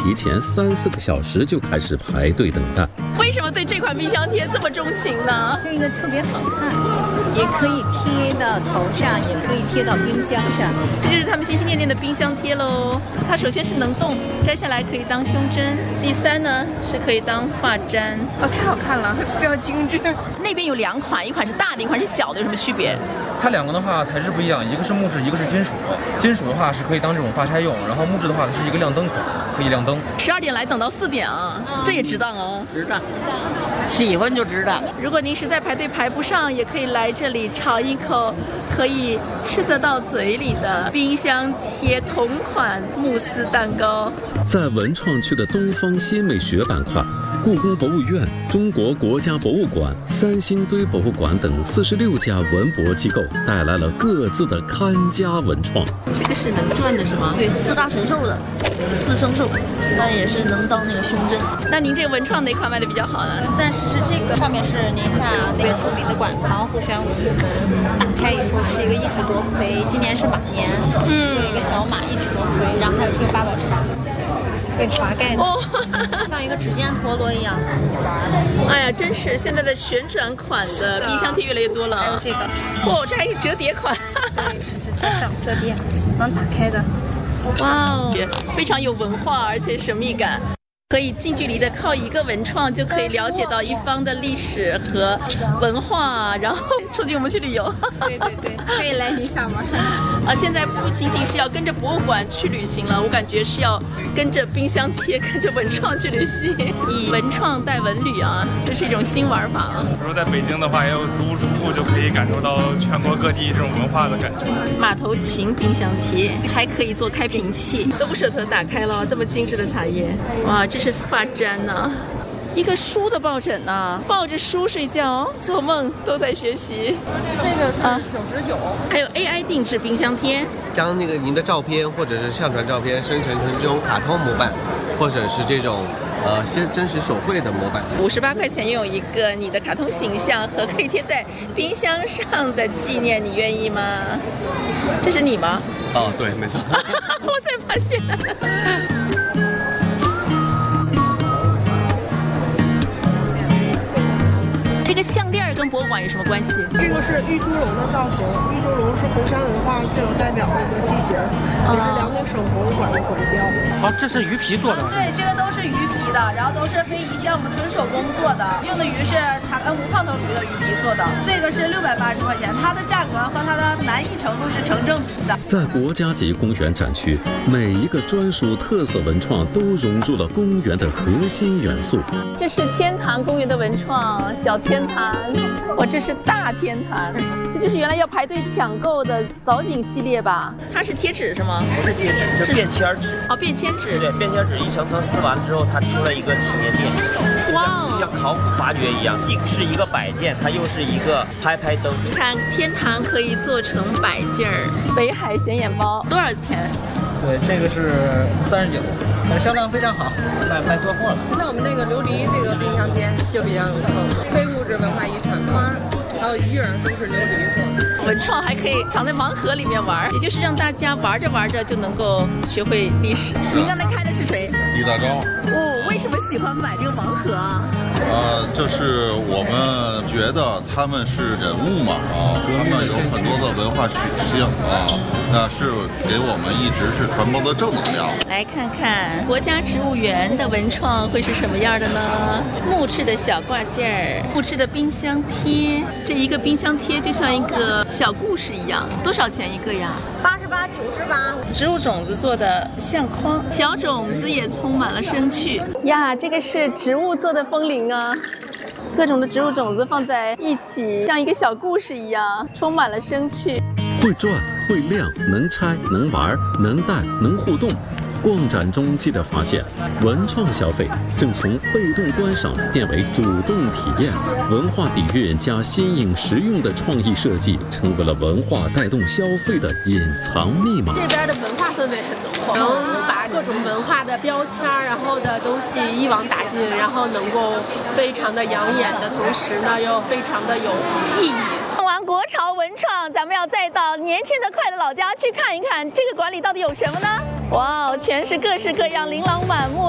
提前3、4个小时就开始排队等待。 为什么对这款冰箱贴这么钟情呢？ 这个特别好看，也可以贴到头上，也可以贴到冰箱上。 这就是他们心心念念的冰箱贴喽。它首先是能动，摘下来可以当胸针。第三呢是可以当发簪。哦，太好看了，非常精致。那边有2款，一款是大的，一款是小的，有什么区别？ 它2个的话材质不一样，一个是木质，一个是金属。金属的话是可以当这种发钗用，然后木质的话是一个亮灯款，可以亮灯。12 点来等到4点啊，这也值当啊！ 值当，喜欢就值当。 如果您实在排队排不上，也可以来这里尝一口可以吃得到嘴里的冰箱贴同款慕斯蛋糕。 在文创区的东方新美学板块，故宫博物院、中国国家博物馆、三星堆博物馆等46家文博机构带来了各自的看家文创。 这个是能转的是吗？ 对，4大神兽的4生兽，那也是能当那个胸针。 那您这个文创哪款卖的比较好呢？ 暂时是这个，上面是年下最出名的馆藏互选5部门，打开以后是一个一举夺魁，今年是马年，是一个小马一举夺魁，然后还有这个8宝茶。可以滑盖的，像一个指尖陀螺一样玩。 哎呀，真是现在的旋转款的冰箱贴越来越多了。 还有这个， 哦，这还有折叠款， 是3上折叠，能打开的。 哇哦，非常有文化，而且神秘感。可以近距离的靠一个文创就可以了解到一方的历史和文化，然后促进我们去旅游。 对，可以来你想玩。 现在不仅仅是要跟着博物馆去旅行了，我感觉是要跟着冰箱贴、跟着文创去旅行，以文创带文旅啊，这是一种新玩法啊。 如果在北京的话，也有足不出户就可以感受到全国各地这种文化的感觉。 马头琴冰箱贴还可以做开瓶器，都不舍得打开了，这么精致的茶叶，哇，这是发簪呢。一个书的抱枕呢，抱着书睡觉，做梦都在学习。 这个是99， 还有 AI 定制冰箱贴， 将那个您的照片或者是上传照片生成成这种卡通模板，或者是这种真实手绘的模板。 58块钱拥有一个你的卡通形象和可以贴在冰箱上的纪念，你愿意吗？这是你吗？ 哦，对，没错。 我才发现。这个项链跟博物馆有什么关系？ 这个是玉猪龙的造型，玉猪龙是红山文化最有代表的一个器型，也是辽宁省博物馆的国标。 这是鱼皮做的。 对，这个都是鱼皮的，然后都是非遗项目纯手工做的，用的鱼是长安无胖头鱼的鱼皮做的。这个是680块钱，它的价格和它的难易程度是成正比的。 在国家级公园展区，每一个专属特色文创都融入了公园的核心元素。 这是天坛公园的文创，小天坛，这是大天坛，这就是原来要排队抢购的藻井系列吧？它是贴纸是吗？ 不是贴纸，是便签纸。 便签纸。 对，便签纸一层层撕完之后，它出来一个纪念店。哇，就像考古发掘一样，既是一个摆件，它又是一个拍灯。 你看天坛可以做成摆件儿，北海显眼包多少钱？ 对，这个是39，销量非常好，卖多货了。 像我们那个琉璃这个冰箱贴就比较有特色，非物质文化遗产花，还有鱼儿都是琉璃做的。 文创还可以藏在盲盒里面玩，也就是让大家玩着玩着就能够学会历史。您刚才开的是谁？ 李大钊。 为什么喜欢买这个盲盒啊？ 这是我们觉得他们是人物嘛他们有很多的文化属性那是给我们一直是传播的正能量。 来看看国家植物园的文创会是什么样的呢？木质的小挂件儿，木质的冰箱贴，这一个冰箱贴就像一个小故事一样。多少钱一个呀 88、98。 植物种子做的相框，小种子也充满了生趣呀。这个是植物做的风铃啊，各种的植物种子放在一起，像一个小故事一样，充满了生趣。 会转会亮，能拆能玩能带能互动。逛展中记者发现，文创消费正从被动观赏变为主动体验，文化底蕴加新颖实用的创意设计，成为了文化带动消费的隐藏密码。 这边的文化氛围很浓厚，能把各种文化的标签然后的东西一网打尽，然后能够非常的养眼的同时呢，又非常的有意义。 看完国潮文创，咱们要再到年轻人的快乐老家去看一看，这个馆里到底有什么呢？哇，全是各式各样、琳琅满目。